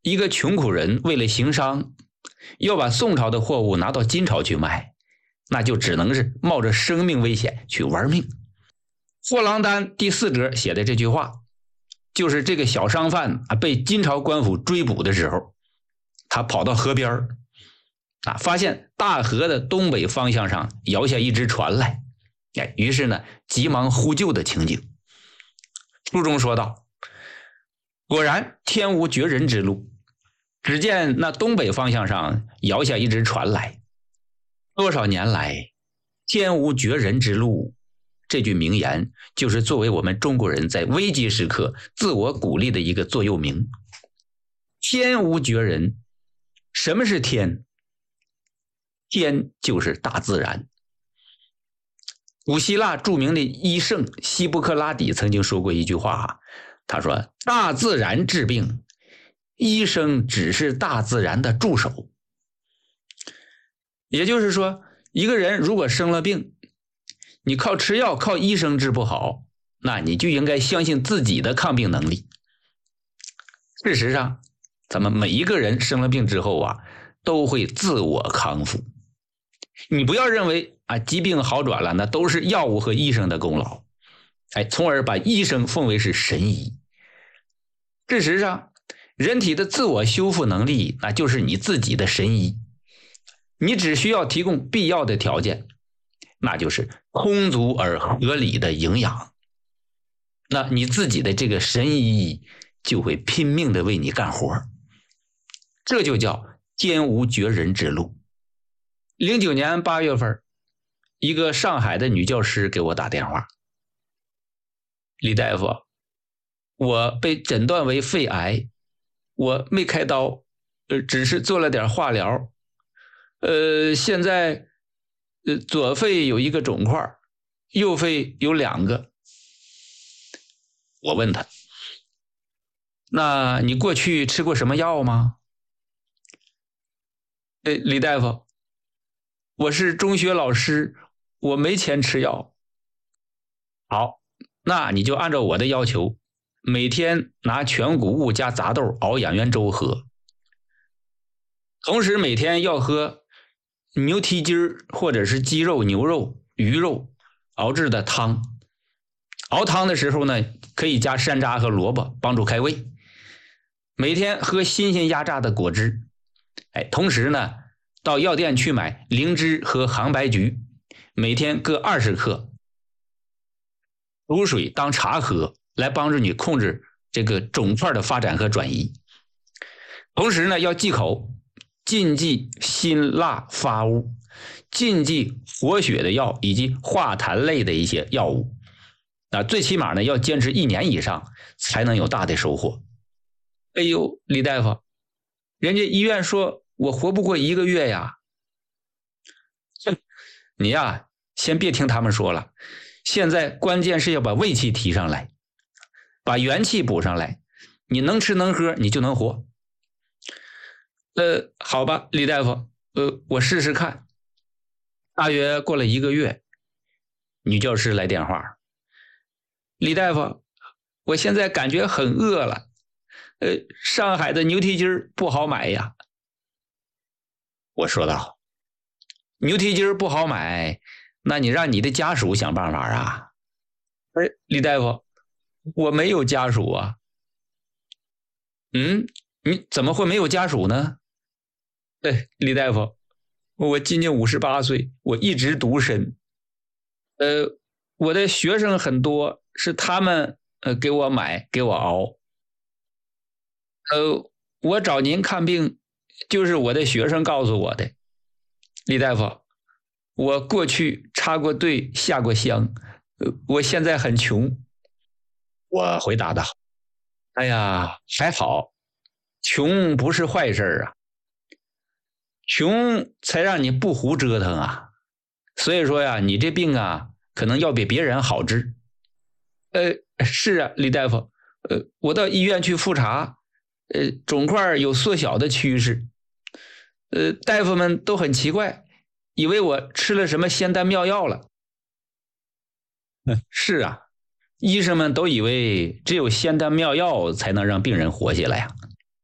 一个穷苦人为了行商，要把宋朝的货物拿到金朝去卖，那就只能是冒着生命危险去玩命。货郎单第4格写的这句话，就是这个小商贩被金朝官府追捕的时候，他跑到河边发现大河的东北方向上摇下一只船来，于是呢急忙呼救的情景。书中说道，果然天无绝人之路，只见那东北方向上摇下一只船来。多少年来天无绝人之路，这句名言就是作为我们中国人在危机时刻自我鼓励的一个座右铭。天无绝人，什么是天？天就是大自然。古希腊著名的医圣希波克拉底曾经说过一句话，他说，大自然治病，医生只是大自然的助手。也就是说，一个人如果生了病，你靠吃药靠医生治不好，那你就应该相信自己的抗病能力。事实上咱们每一个人生了病之后都会自我康复。你不要认为疾病好转了那都是药物和医生的功劳，从而把医生奉为是神医。事实上人体的自我修复能力那就是你自己的神医，你只需要提供必要的条件，那就是充足而合理的营养，那你自己的这个神医就会拼命的为你干活，这就叫天无绝人之路。09年8月份，一个上海的女教师给我打电话，李大夫，我被诊断为肺癌，我没开刀，只是做了点化疗，现在左肺有1个肿块，右肺有2个。我问他，那你过去吃过什么药吗？李大夫，我是中学老师，我没钱吃药。好，那你就按照我的要求，每天拿全谷物加杂豆熬养元粥喝，同时每天要喝牛蹄筋或者是鸡肉、牛肉、鱼肉熬制的汤。熬汤的时候呢，可以加山楂和萝卜，帮助开胃。每天喝新鲜压榨的果汁，同时呢，到药店去买灵芝和杭白菊，每天各20克，煮水当茶喝，来帮助你控制这个肿块的发展和转移。同时呢，要忌口，禁忌辛辣发物，禁忌活血的药以及化痰类的一些药物。最起码呢，要坚持1年以上，才能有大的收获。哎呦，李大夫，人家医院说我活不过1个月呀。你先别听他们说了，现在关键是要把胃气提上来，把元气补上来，你能吃能喝，你就能活。好吧，李大夫，我试试看。大约过了1个月，女教师来电话，李大夫，我现在感觉很饿了，上海的牛蹄筋不好买呀。我说道，牛蹄筋不好买，那你让你的家属想办法啊。李大夫，我没有家属啊。你怎么会没有家属呢？李大夫，我今年58岁，我一直独身。我的学生很多，是他们给我买给我熬。我找您看病就是我的学生告诉我的。李大夫，我过去插过队下过乡，我现在很穷。我回答道，哎呀，还好，穷不是坏事啊，穷才让你不胡折腾啊。所以说呀，你这病可能要比别人好治。是啊，李大夫，我到医院去复查，肿块有缩小的趋势。大夫们都很奇怪，以为我吃了什么仙丹妙药了。是啊，医生们都以为只有仙丹妙药才能让病人活下来呀。